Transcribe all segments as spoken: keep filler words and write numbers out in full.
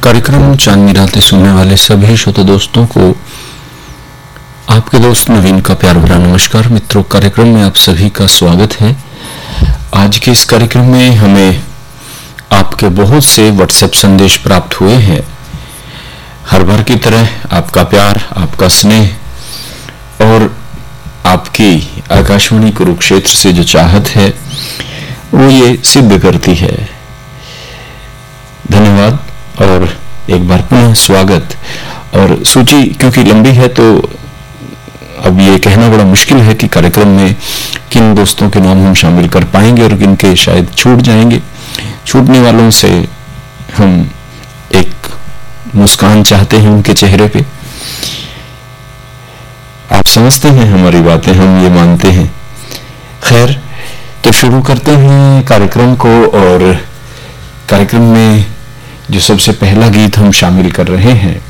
कार्यक्रम चांदनी रातें सुनने वाले सभी श्रोता दोस्तों को आपके दोस्त नवीन का प्यार भरा नमस्कार। मित्रों, कार्यक्रम में आप सभी का स्वागत है। आज के इस कार्यक्रम में हमें आपके बहुत से व्हाट्सएप संदेश प्राप्त हुए हैं। हर बार की तरह आपका प्यार, आपका स्नेह और आपकी आकाशवाणी कुरुक्षेत्र से जो चाहत है वो ये सिद्ध करती है। धन्यवाद और एक बार पुनः स्वागत। और सूची क्योंकि लंबी है तो अब ये कहना बड़ा मुश्किल है कि कार्यक्रम में किन दोस्तों के नाम हम शामिल कर पाएंगे और किन के शायद छूट जाएंगे। छूटने वालों से हम एक मुस्कान चाहते हैं उनके चेहरे पे। आप समझते हैं हमारी बातें, हम ये मानते हैं। खैर, तो शुरू करते हैं कार्यक्रम को। और कार्यक्रम में जो सबसे पहला गीत हम शामिल कर रहे हैं,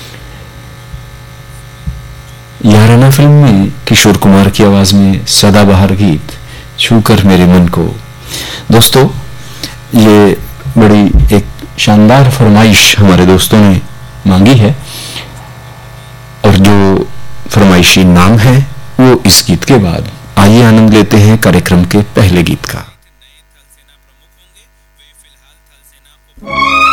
याराना फिल्म में किशोर कुमार की आवाज में सदाबहार गीत छूकर मेरे मन को। दोस्तों, ये बड़ी एक शानदार फरमाइश हमारे दोस्तों ने मांगी है और जो फरमाइशी नाम है वो इस गीत के बाद। आइए आनंद लेते हैं कार्यक्रम के पहले गीत का।